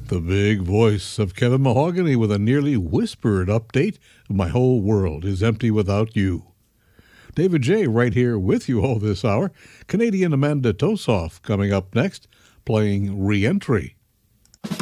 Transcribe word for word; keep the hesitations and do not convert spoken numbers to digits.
The big voice of Kevin Mahogany with a nearly whispered update of My Whole World Is Empty Without You. David J. right here with you all this hour. Canadian Amanda Tosoff coming up next, playing Re-Entry.